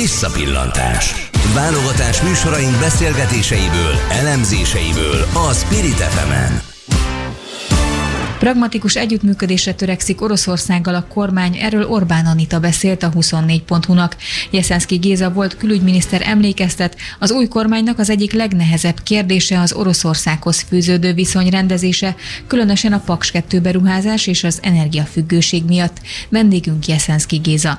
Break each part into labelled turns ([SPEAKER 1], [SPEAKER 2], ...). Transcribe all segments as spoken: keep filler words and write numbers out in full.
[SPEAKER 1] Visszapillantás. Válogatás műsoraink beszélgetéseiből, elemzéseiből a Spirit ef emen.
[SPEAKER 2] Pragmatikus együttműködésre törekszik Oroszországgal a kormány, erről Orbán Anita beszélt a huszonnégy pont hu-nak. Jeszenszky Géza volt külügyminiszter emlékeztet, az új kormánynak az egyik legnehezebb kérdése az Oroszországhoz fűződő viszony rendezése, különösen a Paks kettő beruházás és az energiafüggőség miatt. Vendégünk Jeszenszky Géza.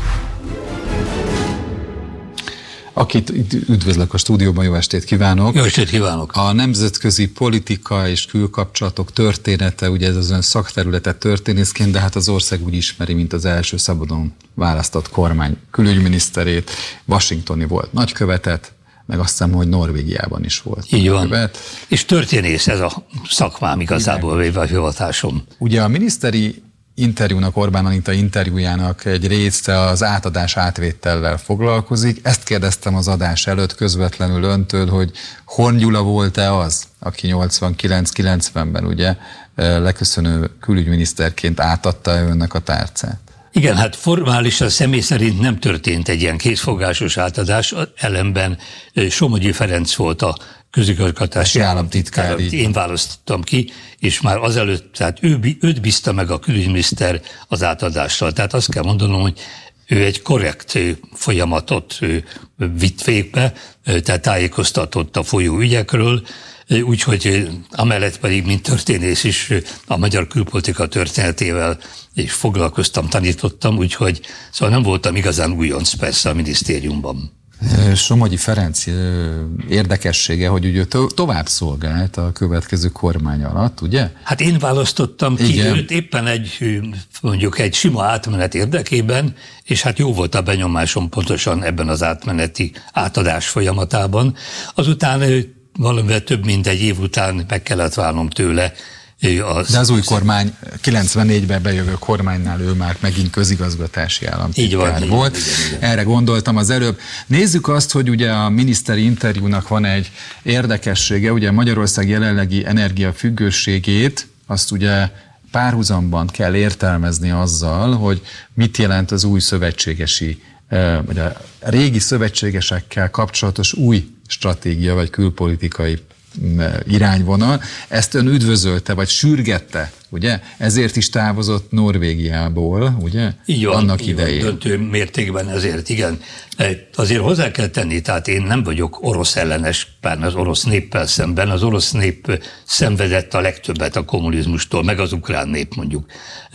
[SPEAKER 3] Akit üdvözlök a stúdióban, jó estét kívánok!
[SPEAKER 4] Jó estét kívánok!
[SPEAKER 3] A nemzetközi politika és külkapcsolatok története, ugye ez az ön szakterülete történészként, de hát az ország úgy ismeri, mint az első szabadon választott kormány külügyminiszterét, washingtoni volt nagykövetet, meg azt hiszem, hogy Norvégiában is volt.
[SPEAKER 4] Így van. Követ. És történész ez a szakmám igazából, véve a hivatásom.
[SPEAKER 3] Ugye a miniszteri interjúnak, Orbán Anita interjújának egy része az átadás átvétellel foglalkozik. Ezt kérdeztem az adás előtt közvetlenül öntől, hogy Horn Gyula volt-e az, aki nyolcvankilenc-kilencvenben ugye leköszönő külügyminiszterként átadta önnek a tárcát?
[SPEAKER 4] Igen, hát formálisan személy szerint nem történt egy ilyen készfogásos átadás, ellenben Somogyi Ferenc volt a közigazgatási államtitkár, én választottam ki, és már azelőtt, tehát ő, őt bízta meg a külügyminiszter az átadással. Tehát azt kell mondanom, hogy ő egy korrekt folyamatot vitt végbe, tehát tájékoztatott a folyó ügyekről, úgyhogy amellett pedig, mint történész is a magyar külpolitika történetével és foglalkoztam, tanítottam, úgyhogy szóval nem voltam igazán újonc persze a minisztériumban.
[SPEAKER 3] Somogyi Ferenc érdekessége, hogy ugye to- tovább szolgált a következő kormány alatt, ugye?
[SPEAKER 4] Hát én választottam ki Igen. őt éppen egy, mondjuk egy sima átmenet érdekében, és hát jó volt a benyomásom pontosan ebben az átmeneti átadás folyamatában. Azután valamivel több mint egy év után meg kellett válnom tőle. Az
[SPEAKER 3] De az új kormány, kilencvennégyben bejövő kormánynál ő már megint közigazgatási államtitkár volt. Igen, igen, igen. Erre gondoltam az előbb. Nézzük azt, hogy ugye a miniszteri interjúnak van egy érdekessége, ugye Magyarország jelenlegi energiafüggőségét, azt ugye párhuzamban kell értelmezni azzal, hogy mit jelent az új szövetségesi, vagy a régi szövetségesekkel kapcsolatos új stratégia, vagy külpolitikai irányvonal. Ezt ön üdvözölte, vagy sürgette, ugye? Ezért is távozott Norvégiából, ugye?
[SPEAKER 4] Így van,
[SPEAKER 3] annak
[SPEAKER 4] így
[SPEAKER 3] idején.
[SPEAKER 4] Van, döntő mértékben ezért, igen. Azért hozzá kell tenni, tehát én nem vagyok orosz ellenes, pláne az orosz néppel szemben. Az orosz nép szenvedett a legtöbbet a kommunizmustól, meg az ukrán nép mondjuk.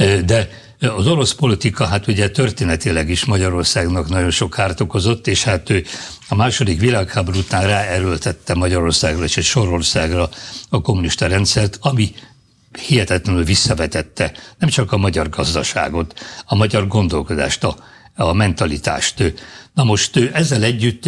[SPEAKER 4] De az orosz politika, hát ugye történetileg is Magyarországnak nagyon sok kárt okozott, és hát ő a második világháború után ráerőltette Magyarországra és egy sor országra a kommunista rendszert, ami hihetetlenül visszavetette nem csak a magyar gazdaságot, a magyar gondolkodást, a, a mentalitást. Na most ezzel együtt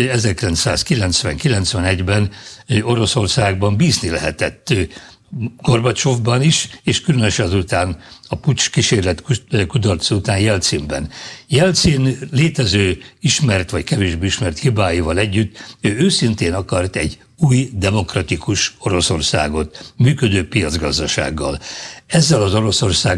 [SPEAKER 4] ezerkilencszázkilencven-kilencvenegyben Oroszországban bízni lehetett Gorbacsovban is, és különösen azután a puccs kísérlet kudarc után Jelcinben. Jelcin létező ismert vagy kevésbé ismert hibáival együtt ő őszintén akart egy új demokratikus Oroszországot, működő piacgazdasággal. Ezzel az Oroszország